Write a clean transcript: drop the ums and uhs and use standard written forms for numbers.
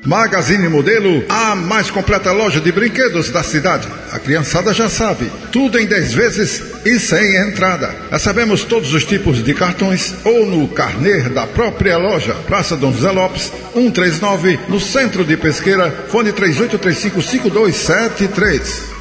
Magazine Modelo, a mais completa loja de brinquedos da cidade. A criançada já sabe, tudo em 10 vezes e sem entrada. Recebemos todos os tipos de cartões ou no carnê da própria loja. Praça Dom José Lopes, 139, no centro de Pesqueira, fone 38355273.